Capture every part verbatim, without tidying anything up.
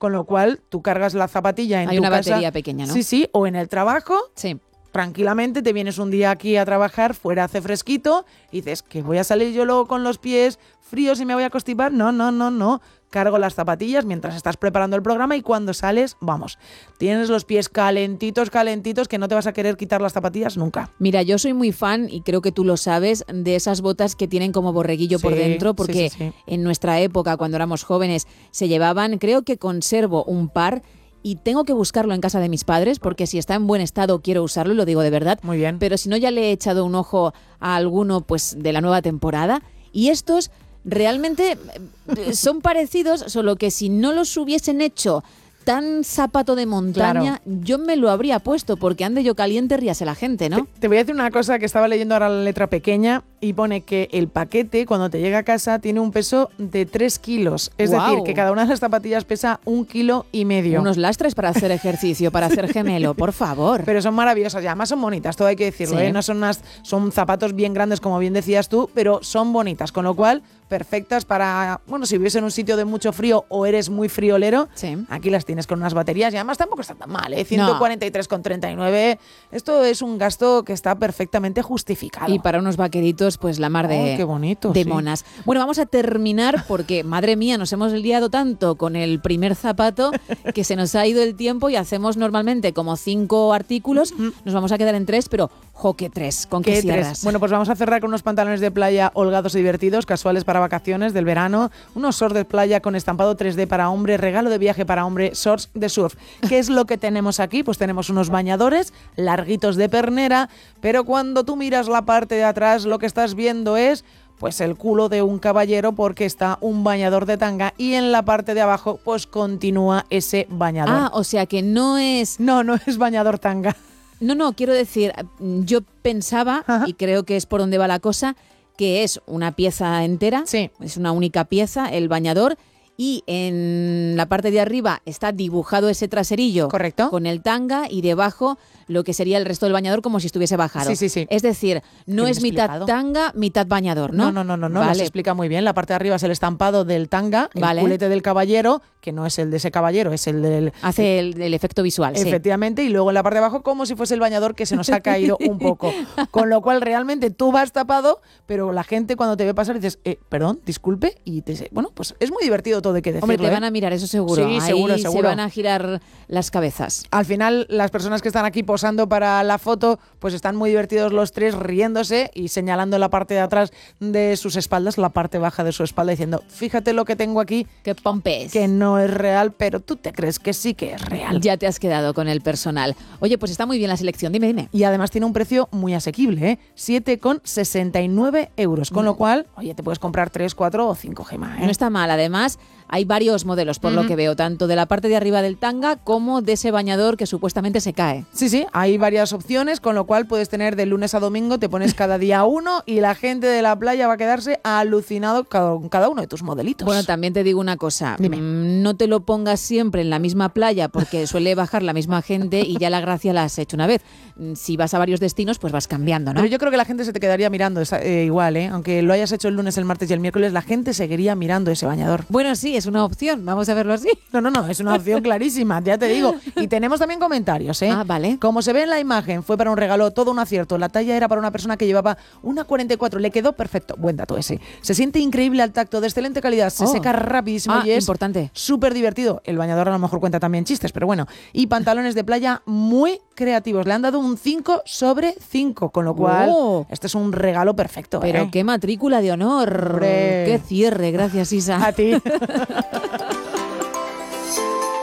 con lo cual tú cargas la zapatilla en Hay tu una casa. batería pequeña, ¿no? Sí, sí, o en el trabajo. Sí. Tranquilamente te vienes un día aquí a trabajar, fuera hace fresquito, y dices, ¿que voy a salir yo luego con los pies fríos y me voy a constipar? No, no, no, no. Cargo las zapatillas mientras estás preparando el programa y cuando sales, vamos, tienes los pies calentitos, calentitos, que no te vas a querer quitar las zapatillas nunca. Mira, yo soy muy fan, y creo que tú lo sabes, de esas botas que tienen como borreguillo Sí, por dentro, porque sí, sí, sí. en nuestra época, cuando éramos jóvenes, se llevaban, creo que conservo un par, y tengo que buscarlo en casa de mis padres, porque si está en buen estado quiero usarlo, y lo digo de verdad. Muy bien. Pero si no, ya le he echado un ojo a alguno pues de la nueva temporada. Y estos realmente eh, son parecidos, solo que si no los hubiesen hecho tan zapato de montaña, Claro. yo me lo habría puesto, porque ande yo caliente, ríase la gente, ¿no? Te, te voy a decir una cosa que estaba leyendo ahora la letra pequeña y pone que el paquete, cuando te llega a casa, tiene un peso de tres kilos. Es Guau. decir, que cada una de las zapatillas pesa un kilo y medio. Unos lastres para hacer ejercicio, para hacer gemelo, por favor. Pero son maravillosas y además son bonitas, todo hay que decirlo, Sí. ¿eh? No son unas, son zapatos bien grandes, como bien decías tú, pero son bonitas, con lo cual perfectas para, bueno, si vives en un sitio de mucho frío o eres muy friolero, Sí. aquí las tienes con unas baterías y además tampoco está tan mal, ¿eh? ciento cuarenta y tres con treinta y nueve, esto es un gasto que está perfectamente justificado. Y para unos vaqueritos, pues la mar de, Oh, qué bonito, de sí. monas. Bueno, vamos a terminar porque, madre mía, nos hemos liado tanto con el primer zapato que se nos ha ido el tiempo y hacemos normalmente como cinco artículos. Nos vamos a quedar en tres, pero, jo, que tres. ¿Con qué, ¿Qué cierras? tres? Bueno, pues vamos a cerrar con unos pantalones de playa holgados y divertidos, casuales para vacaciones del verano, unos shorts de playa con estampado tres D para hombre, regalo de viaje para hombre, shorts de surf. ¿Qué es lo que tenemos aquí? Pues tenemos unos bañadores larguitos de pernera, pero cuando tú miras la parte de atrás, lo que estás viendo es pues el culo de un caballero, porque está un bañador de tanga y en la parte de abajo pues continúa ese bañador. Ah, o sea que no es... No, no es bañador tanga. No, no, quiero decir, yo pensaba, Ajá. y creo que es por donde va la cosa, que es una pieza entera, Sí. es una única pieza, el bañador, y en la parte de arriba está dibujado ese traserillo. Correcto. Con el tanga, y debajo lo que sería el resto del bañador como si estuviese bajado. Sí, sí, sí. Es decir, no Qué es bien mitad explicado. tanga, mitad bañador, ¿no? No, no, no, no, no, lo Vale. se explica muy bien. La parte de arriba es el estampado del tanga, el Vale. culete del caballero, que no es el de ese caballero, es el del... Hace el, el efecto visual, sí. Efectivamente, y luego en la parte de abajo como si fuese el bañador, que se nos ha caído un poco. Con lo cual realmente tú vas tapado, pero la gente cuando te ve pasar dices, eh, perdón, disculpe, y te dice, bueno, pues es muy divertido todo, hay que decirlo. Hombre, te ¿eh? van a mirar, eso seguro. Sí, Ahí seguro, se seguro. van a girar las cabezas. Al final, las personas que están aquí posando para la foto, pues están muy divertidos los tres, riéndose y señalando la parte de atrás de sus espaldas, la parte baja de su espalda, diciendo, fíjate lo que tengo aquí, ¡Qué pompes! que no es real, pero tú te crees que sí que es real. Ya te has quedado con el personal. Oye, pues está muy bien la selección. Dime, dime. Y además tiene un precio muy asequible, ¿eh? siete con sesenta y nueve euros, con lo cual, oye, te puedes comprar tres, cuatro o cinco gemas, ¿eh? No está mal. Además, hay varios modelos, por lo que veo, tanto de la parte de arriba del tanga como de ese bañador que supuestamente se cae. Sí, sí, hay varias opciones, con lo cual puedes tener de lunes a domingo, te pones cada día uno y la gente de la playa va a quedarse alucinado con cada uno de tus modelitos. Bueno, también te digo una cosa. Dime. Mm, No te lo pongas siempre en la misma playa porque suele bajar la misma gente y ya la gracia la has hecho una vez. Mm, Si vas a varios destinos, pues vas cambiando, ¿no? Pero yo creo que la gente se te quedaría mirando esa- eh, igual, ¿eh? Aunque lo hayas hecho el lunes, el martes y el miércoles, la gente seguiría mirando ese bañador. Bueno, sí, es una opción. Vamos a verlo así. No, no, no, es una opción clarísima, ya te digo. Y tenemos también comentarios, ¿eh? Ah, vale. Como se ve en la imagen, fue para un regalo, todo un acierto. La talla era para una persona que llevaba una cuarenta y cuatro, le quedó perfecto. Buen dato ese. Se siente increíble al tacto, de excelente calidad, se Oh. seca rapidísimo Ah, y es importante. súper divertido. El bañador a lo mejor cuenta también chistes, pero bueno. Y pantalones de playa muy creativos. Le han dado un cinco sobre cinco, con lo cual Oh. este es un regalo perfecto. Pero ¿eh? qué matrícula de honor. Hombre. Qué cierre. Gracias, Isa. A ti.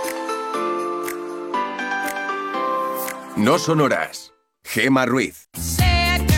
No sonoras. Gema Ruiz.